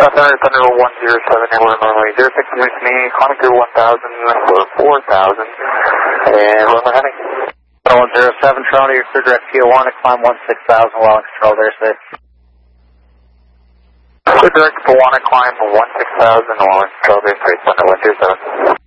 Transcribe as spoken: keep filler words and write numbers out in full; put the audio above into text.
Thunder, Thunder one zero seven, airborne runway zero six, reach me, climbing through one thousand for four thousand, and runway heading. one zero seven, Toronto, you're clear direct T O one to climb one six thousand while in control there, sir. Clear direct Tijuana, climb one six thousand while in control there, three Thunder one zero seven.